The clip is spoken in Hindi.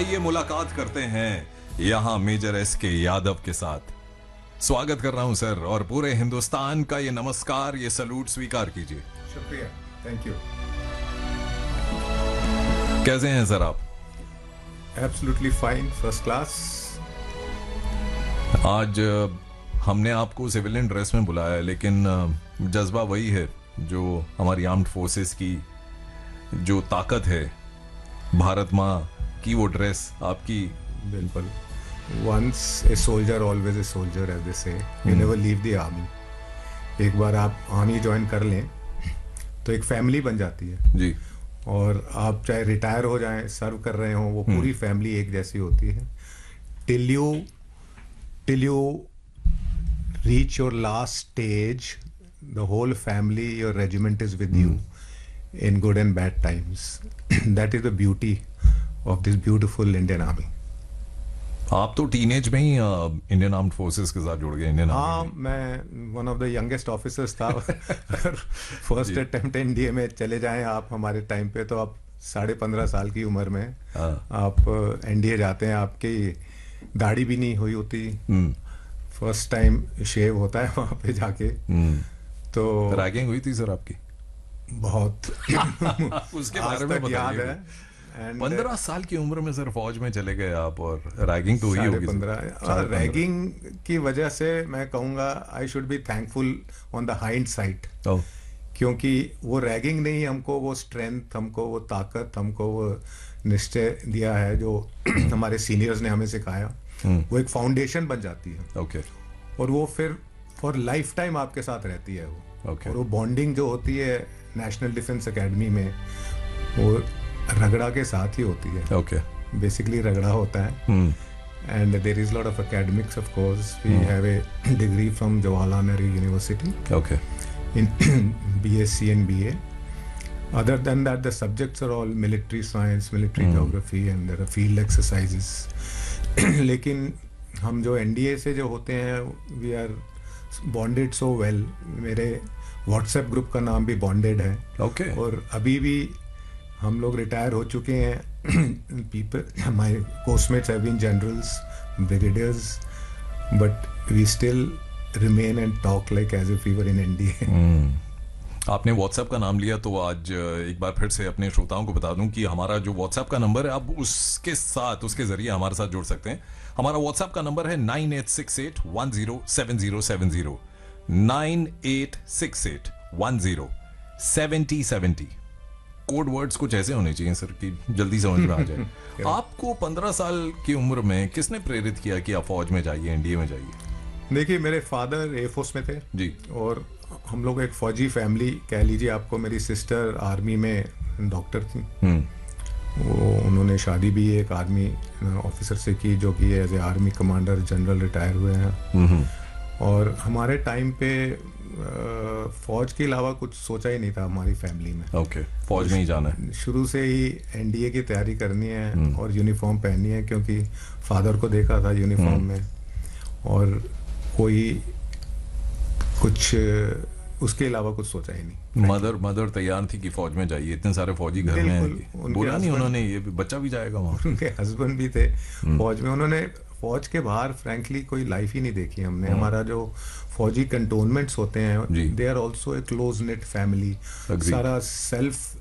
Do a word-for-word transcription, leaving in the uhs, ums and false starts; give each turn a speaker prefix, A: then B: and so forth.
A: आइए मुलाकात करते हैं यहाँ मेजर एस के यादव के साथ। स्वागत कर रहा हूं सर, और पूरे हिंदुस्तान का ये नमस्कार, ये सलूट स्वीकार कीजिए।
B: शुक्रिया, थैंक यू।
A: कैसे हैं सर आप?
B: Absolutely fine, first class.
A: आज हमने आपको सिविलियन ड्रेस में बुलाया है, लेकिन जज्बा वही है जो हमारी आर्म्ड फोर्सेस की जो ताकत है, भारत माँ की वो ड्रेस आपकी।
B: बिल्कुल, once a soldier always a soldier, as they से, you never leave the army. एक बार आप आर्मी ज्वाइन कर लें तो एक फैमिली बन जाती है
A: जी,
B: और आप चाहे रिटायर हो जाएं, सर्व कर रहे हो, वो पूरी फैमिली एक जैसी होती है। Till you till you reach your last stage, the whole family, your regiment is with you in good and bad times. That is the beauty of this beautiful Indian Army.
A: आप तो टीनेज में ही इंडियन आर्म्ड फोर्सेस के साथ जुड़ गए। इंडियन
B: हाँ, मैं one of the youngest officers था। फर्स्ट अटेम्प्ट एनडीए में चले जाएं आप हमारे टाइम पे, तो आप साढ़े पंद्रह साल की उम्र में आप एनडीए जाते हैं, आपकी दाढ़ी भी नहीं हुई होती, फर्स्ट टाइम शेव होता है वहाँ पे जाके। तो
A: रैगिंग हुई थी सर आपकी?
B: बहुत।
A: उसके बारे में
B: याद है।
A: पंद्रह साल की उम्र में सर फौज में चले गए आप, और रैगिंग तो हुई होगी।
B: पंद्रह रैगिंग की वजह से मैं कहूँगा I should be thankful on the hind side, क्योंकि वो रैगिंग नहीं, हमको वो स्ट्रेंथ, हमको वो ताकत, हमको वो निश्चय दिया है जो हमारे सीनियर्स ने हमें सिखाया। वो एक फाउंडेशन बन जाती है।
A: ओके।
B: और वो फिर फॉर लाइफ टाइम आपके साथ रहती है वो।
A: ओके।
B: और वो बॉन्डिंग जो होती है नेशनल डिफेंस एकेडमी में, वो रगड़ा के साथ ही होती है।
A: ओके।
B: बेसिकली रगड़ा होता है। And there is lot of academics, of course we have a degree from Jawaharlal Nehru university
A: okay
B: in B S c and B A. Other than that, the subjects are all military science, military mm. geography, and there are field exercises. लेकिन हम जो एनडीए से जो होते हैं, we are bonded so well. मेरे व्हाट्सएप ग्रुप का नाम भी बॉन्डेड है।
A: ओके।
B: और अभी भी हम लोग रिटायर हो चुके हैं। People, my coursemates have been generals, brigadiers, but we still remain and talk like as if we were in N D A.
A: hmm. आपने व्हाट्सएप का नाम लिया, तो आज एक बार फिर से अपने श्रोताओं को बता दूं कि हमारा जो व्हाट्सएप का नंबर है, आप उसके साथ, उसके जरिए हमारे साथ जुड़ सकते हैं। हमारा व्हाट्सएप का नंबर है nine eight six eight one zero seven zero seven zero, nine eight six eight one zero seventy seventy. Code words कुछ ऐसे होने चाहिए सर कि जल्दी समझ में आ जाए। आपको पंद्रह साल की उम्र में किसने प्रेरित किया कि आप फौज में जाइए, एनडीए में जाइए?
B: देखिए, मेरे फादर एयरफोर्स में थे
A: जी, और
B: हम लोग एक फौजी फैमिली कह लीजिए आपको। मेरी सिस्टर आर्मी में डॉक्टर थी। वो उन्होंने शादी भी एक आर्मी ऑफिसर से की, जो कि as a army commander general retire हुए हैं। और हमारे टाइम पे फौज के अलावा कुछ सोचा ही नहीं था हमारी फैमिली में।
A: ओके, फौज में ही जाना है।
B: शुरू से ही एनडीए की तैयारी करनी है और यूनिफॉर्म पहननी है, क्योंकि फादर को देखा था यूनिफॉर्म में, और कोई कुछ उसके अलावा कुछ सोचा ही नहीं।
A: मदर मदर तैयार थी कि फौज में जाइए, इतने सारे फौजी घर में हैं, बोला नहीं उन्होंने ये बच्चा भी जाएगा वहाँ?
B: उनके हस्बैंड भी थे फौज में। उन्होंने फौज के बाहर फ्रैंकली कोई लाइफ ही नहीं देखी हमने। हमारा जो फौजी कंटोनमेंट्स होते हैं, they are also a close net family. सारा सेल्फ